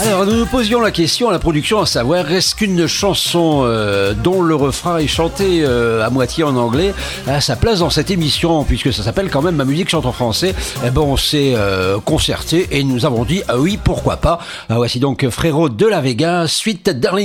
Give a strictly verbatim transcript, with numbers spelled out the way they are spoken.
Alors, nous nous posions la question à la production, à savoir, est-ce qu'une chanson euh, dont le refrain est chanté euh, à moitié en anglais a sa place dans cette émission, puisque ça s'appelle quand même Ma musique chante en français. Eh ben, on s'est euh, concerté et nous avons dit, ah oui, pourquoi pas. Ah, voici donc Frérot de la Vega, suite Darling.